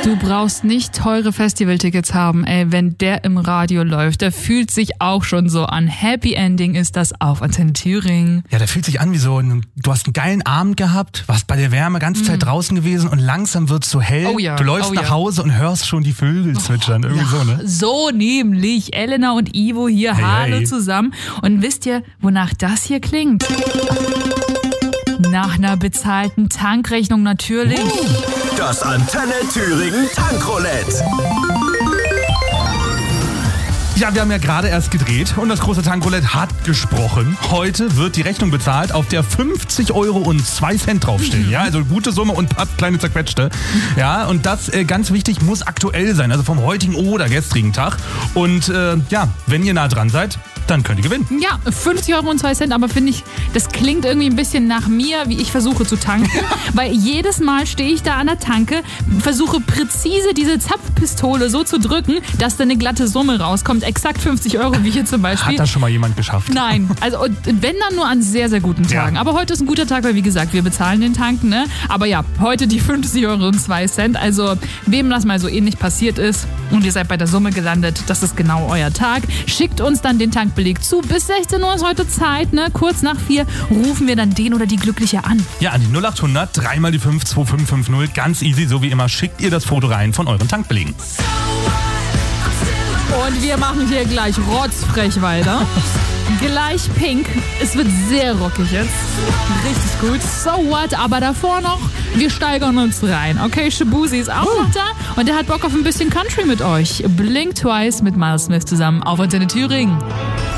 Du brauchst nicht teure Festivaltickets haben, ey, wenn der im Radio läuft. Der fühlt sich auch schon so an. Happy Ending ist das auf Antenne Thüringen. Ja, der fühlt sich an wie so, du hast einen geilen Abend gehabt, warst bei der Wärme ganze Zeit draußen gewesen und langsam wird's so hell. Oh ja, du läufst nach Hause und hörst schon die Vögel zwitschern. Irgendwie so, ne? So nämlich. Elena und Ivo hier, hallo zusammen. Und wisst ihr, wonach das hier klingt? Nach einer bezahlten Tankrechnung natürlich. Das Antenne Thüringen Tankroulette. Ja, wir haben ja gerade erst gedreht und das große Tankroulette hat gesprochen. Heute wird die Rechnung bezahlt, auf der 50 Euro und 2 Cent draufstehen. Ja, also gute Summe und kleine zerquetschte. Ja, und das, ganz wichtig, muss aktuell sein, also vom heutigen oder gestrigen Tag. Und ja, wenn ihr nah dran seid, dann könnt ihr gewinnen. Ja, 50 Euro und 2 Cent, aber finde ich, das klingt irgendwie ein bisschen nach mir, wie ich versuche zu tanken. Weil jedes Mal stehe ich da an der Tanke, versuche präzise diese Zapfpistole so zu drücken, dass da eine glatte Summe rauskommt. Exakt 50 Euro, wie hier zum Beispiel. Hat das schon mal jemand geschafft? Nein, also und wenn dann nur an sehr, sehr guten Tagen. Ja. Aber heute ist ein guter Tag, weil wie gesagt, wir bezahlen den Tanken, ne? Aber ja, heute die 50 Euro und 2 Cent. Also wem das mal so ähnlich passiert ist und ihr seid bei der Summe gelandet, das ist genau euer Tag. Schickt uns dann den Tankbeleg zu. Bis 16 Uhr ist heute Zeit, ne? Kurz nach 4 rufen wir dann den oder die Glückliche an. Ja, an die 0800 3 mal die 5 2550. Ganz easy, so wie immer. Schickt ihr das Foto rein von euren Tankbelegen. Und wir machen hier gleich rotzfrech weiter. Gleich Pink. Es wird sehr rockig jetzt. Richtig gut. So what? Aber davor noch, wir steigern uns rein. Okay, Shabuzi ist auch noch da und der hat Bock auf ein bisschen Country mit euch. Blink Twice mit Miles Smith zusammen auf Antenne Thüringen.